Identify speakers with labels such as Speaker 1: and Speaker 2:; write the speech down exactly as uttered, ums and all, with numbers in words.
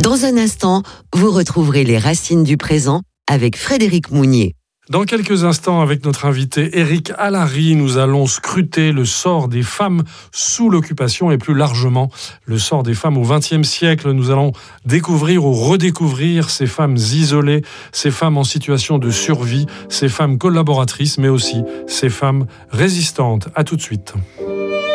Speaker 1: Dans un instant, vous retrouverez les racines du présent avec Frédéric Mounier.
Speaker 2: Dans quelques instants, avec notre invité Éric Allary, nous allons scruter le sort des femmes sous l'occupation et plus largement le sort des femmes au vingtième siècle. Nous allons découvrir ou redécouvrir ces femmes isolées, ces femmes en situation de survie, ces femmes collaboratrices, mais aussi ces femmes résistantes. À tout de suite.